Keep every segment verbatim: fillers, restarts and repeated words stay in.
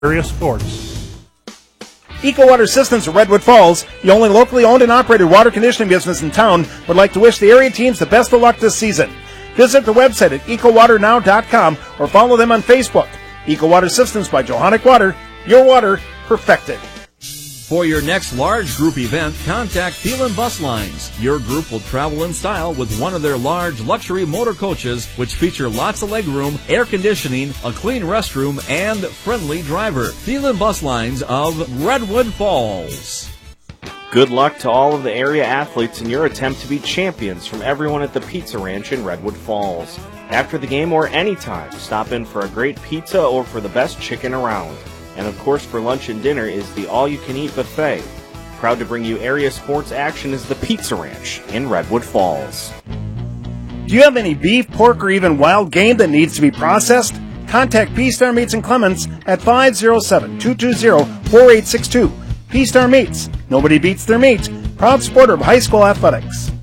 Area Sports. Eco Water Systems of Redwood Falls, the only locally owned and operated water conditioning business in town, would like to wish the area teams the best of luck this season. Visit the website at eco water now dot com or follow them on Facebook. Eco Water Systems by Johannich Water, your water perfected. For your next large group event, contact Thielen Bus Lines. Your group will travel in style with one of their large luxury motor coaches, which feature lots of legroom, air conditioning, a clean restroom, and friendly driver. Thielen Bus Lines of Redwood Falls. Good luck to all of the area athletes in your attempt to be champions from everyone at the Pizza Ranch in Redwood Falls. After the game or anytime, stop in for a great pizza or for the best chicken around. And of course, for lunch and dinner is the all-you-can-eat buffet. Proud to bring you area sports action is the Pizza Ranch in Redwood Falls. Do you have any beef, pork, or even wild game that needs to be processed? Contact P-Star Meats in Clements at five oh seven, two two zero, four eight six two. P-Star Meats. Nobody beats their meat. Proud supporter of high school athletics.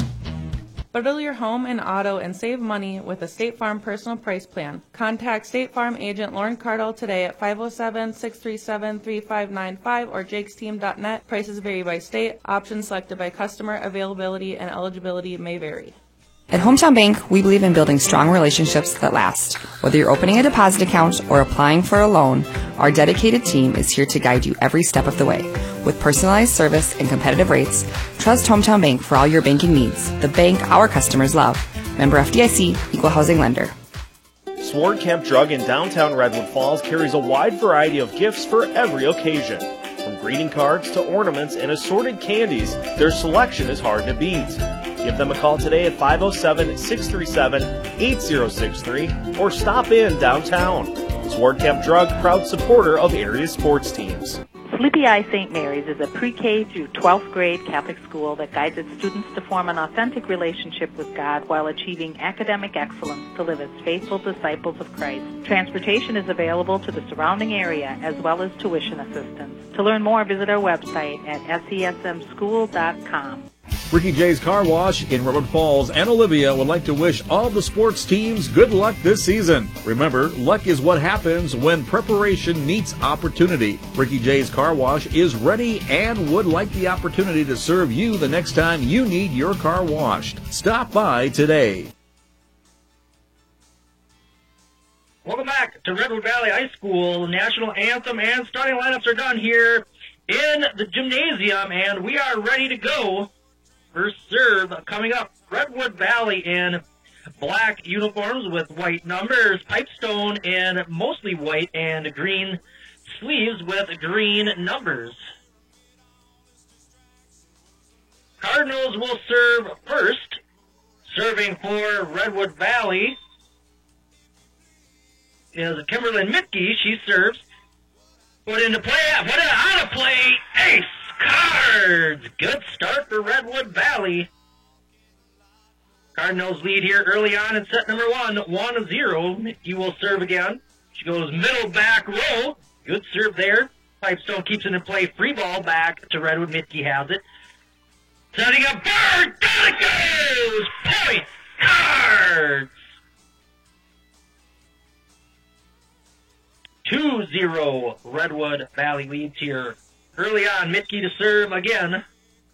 Bundle your home and auto and save money with a State Farm personal price plan. Contact State Farm agent Lauren Cardle today at five oh seven, six three seven, three five nine five or jakes team dot net. Prices vary by state. Options selected by customer. Availability and eligibility may vary. At Hometown Bank, we believe in building strong relationships that last. Whether you're opening a deposit account or applying for a loan, our dedicated team is here to guide you every step of the way. With personalized service and competitive rates, trust Hometown Bank for all your banking needs. The bank our customers love. Member F D I C, Equal Housing Lender. Sword Camp Drug in downtown Redwood Falls carries a wide variety of gifts for every occasion. From greeting cards to ornaments and assorted candies, their selection is hard to beat. Give them a call today at five oh seven, six three seven, eight oh six three or stop in downtown. Sword Camp Drug, proud supporter of area sports teams. Sleepy Eye Saint Mary's is a pre-K through twelfth grade Catholic school that guides its students to form an authentic relationship with God while achieving academic excellence to live as faithful disciples of Christ. Transportation is available to the surrounding area as well as tuition assistance. To learn more, visit our website at S E S M school dot com. Ricky J's Car Wash in Redwood Falls and Olivia would like to wish all the sports teams good luck this season. Remember, luck is what happens when preparation meets opportunity. Ricky J's Car Wash is ready and would like the opportunity to serve you the next time you need your car washed. Stop by today. Welcome back to Redwood Valley High School. National anthem and starting lineups are done here in the gymnasium, and we are ready to go. First serve coming up. Redwood Valley in black uniforms with white numbers. Pipestone in mostly white and green sleeves with green numbers. Cardinals will serve first. Serving for Redwood Valley is Kimberlyn Mitke. She serves. Put into play. Put it out of play. Ace cards. Good start for Redwood Valley. Cardinals lead here early on in set number one. one zero. Mitke will serve again. She goes middle back row. Good serve there. Pipestone keeps it in play. Free ball back to Redwood. Mitke has it. Setting up Bird. Down it goes. Point. Cards. two zero. Redwood Valley leads here. Early on, Mitke to serve again.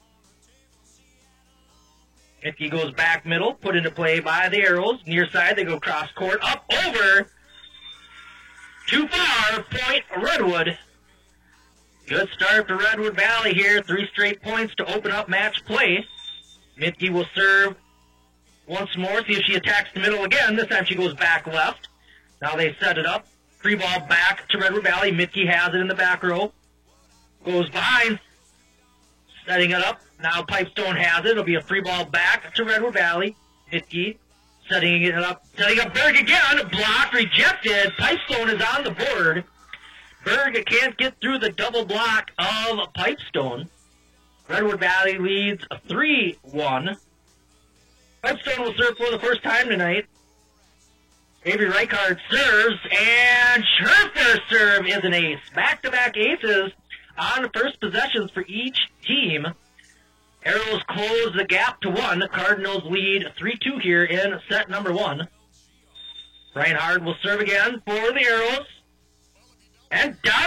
Mitke goes back middle, put into play by the Arrows. Near side, they go cross court, up, over. Too far, point Redwood. Good start for Redwood Valley here. Three straight points to open up match play. Mitke will serve once more, see if she attacks the middle again. This time she goes back left. Now they set it up. Free ball back to Redwood Valley. Mitke has it in the back row. Goes behind. Setting it up. Now Pipestone has it. It'll be a free ball back to Redwood Valley. Mitke setting it up. Setting up Berg again. Block rejected. Pipestone is on the board. Berg can't get through the double block of Pipestone. Redwood Valley leads three one. Pipestone will serve for the first time tonight. Avery Reichard serves, and her first serve is an ace. Back-to-back aces on first possessions for each team. Arrows close the gap to one. Cardinals lead three two here in set number one. Reinhard will serve again for the Arrows. And down